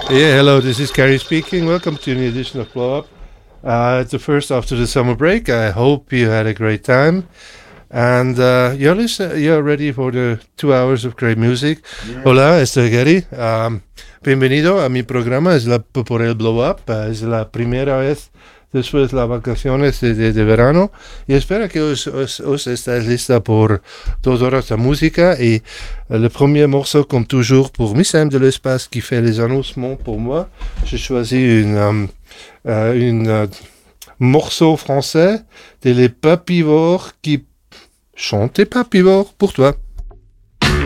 Yeah, hello, this is Gary speaking. Welcome to a new edition of Blow Up. It's the first after the summer break. I hope you had a great time. And you're ready for the 2 hours of great music. Yeah. Hola, estoy Gary. Bienvenido a mi programa. Es por el Blow Up. Es la primera vez después de las vacaciones de verano. Y espero que os estáis lista por 2 horas de música. Et le premier morceau, comme toujours, pour Missem de l'Espace qui fait les annoncements pour moi. J'ai choisi une morceau français de Les Papivores qui chantent Les Papivores pour toi.